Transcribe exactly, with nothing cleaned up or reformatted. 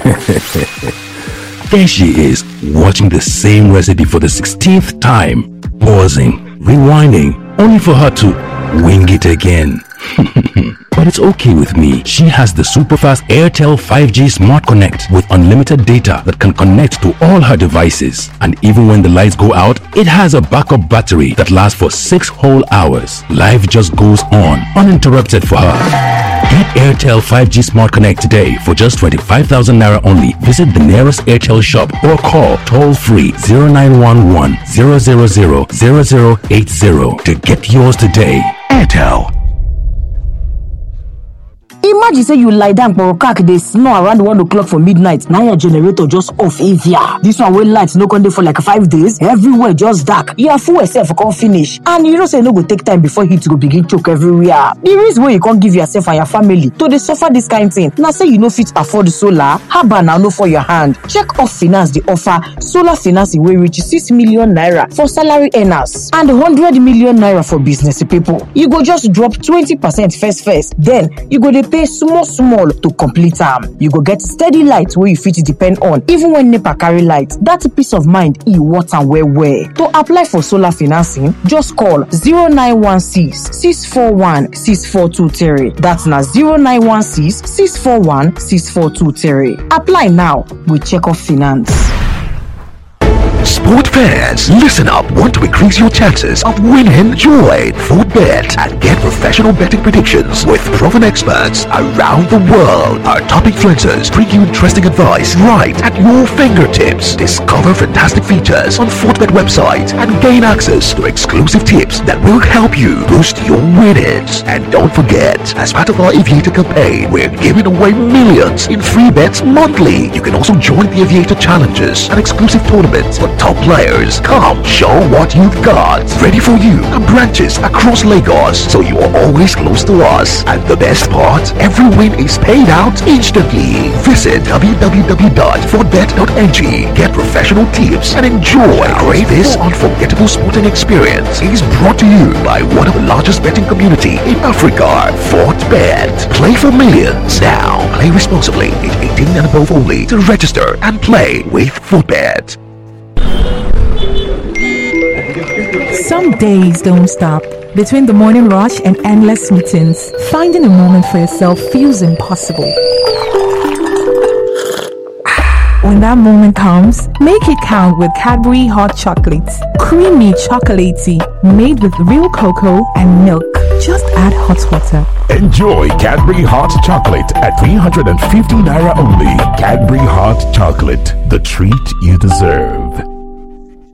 There she is, watching the same recipe for the sixteenth time, pausing, rewinding, only for her to wing it again. But it's okay with me. She has the super fast Airtel five G Smart Connect with unlimited data that can connect to all her devices. And even when the lights go out, it has a backup battery that lasts for six whole hours. Life just goes on, uninterrupted for her. Get Airtel five G Smart Connect today for just twenty-five thousand naira only. Visit the nearest Airtel shop or call toll free zero nine one one, zero zero zero, zero zero eight zero to get yours today. Airtel. Imagine say you lie down for a car, they snore around one o'clock for midnight. Now your generator just off Avia. This one will lights no con dey for like five days. Everywhere just dark. Your fuel self can't finish. And you know say no go take time before heat go begin choke everywhere. The reason why you can't give yourself and your family to dey suffer this kind of thing. Now say you no fit afford solar, haba now no for your hand. Check Off Finance the offer solar financing wey reach six million naira for salary earners and one hundred million naira for business people. You go just drop twenty percent first first. Then you go dey pay small small to complete am. You go get steady light where you fit depend on even when NEPA carry light. That peace of mind e worth am well well. To apply for solar financing, just call zero nine one six, six four one, six four two three. That's na zero nine one six, six four one, six four two three. Apply now with Check Off Finance. Sport fans, listen up. Want to increase your chances of winning? Join FootBet and get professional betting predictions with proven experts around the world. Our top influencers bring you interesting advice right at your fingertips. Discover fantastic features on FootBet website and gain access to exclusive tips that will help you boost your winnings. And don't forget, as part of our Aviator campaign, we're giving away millions in free bets monthly. You can also join the Aviator challenges and exclusive tournaments for top players. Come, show what you've got. Ready for you. Branches across Lagos, so you are always close to us. And the best part, every win is paid out instantly. Visit w w w dot footbet dot n g. Get professional tips and enjoy great. This unforgettable sporting experience is brought to you by one of the largest betting community in Africa, FootBet. Play for millions. Now, play responsibly. eighteen and above only. To register and play with FootBet. Some days don't stop. Between the morning rush and endless meetings, finding a moment for yourself feels impossible. When that moment comes, make it count with Cadbury Hot Chocolates. Creamy chocolatey, made with real cocoa and milk. Just add hot water. Enjoy Cadbury Hot Chocolate at three hundred fifty naira only. Cadbury Hot Chocolate, the treat you deserve.